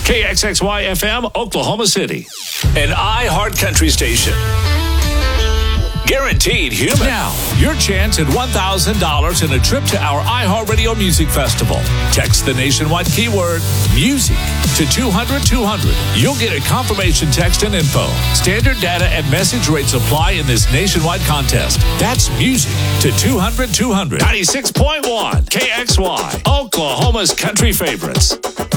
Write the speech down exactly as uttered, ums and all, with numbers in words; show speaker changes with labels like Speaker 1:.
Speaker 1: K X X Y F M, Oklahoma City. An iHeart Country station. Guaranteed human. Now, your chance at one thousand dollars and a trip to our iHeartRadio Music Festival. Text the nationwide keyword music to two hundred two hundred. You'll get a confirmation text and info. Standard data and message rates apply in this nationwide contest. That's music to two hundred two hundred. ninety-six point one K X Y, Oklahoma's country favorites.